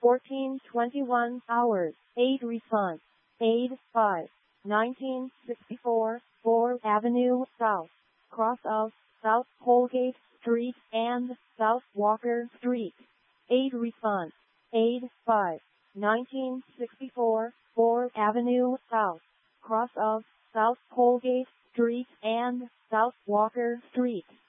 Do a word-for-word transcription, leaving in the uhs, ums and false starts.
fourteen twenty-one hours, eight response, eight five, nineteen sixty-four, fourth Avenue South, cross of South Holgate Street and South Walker Street. eight response, eight five, nineteen sixty-four, fourth Avenue South, cross of South Holgate Street and South Walker Street.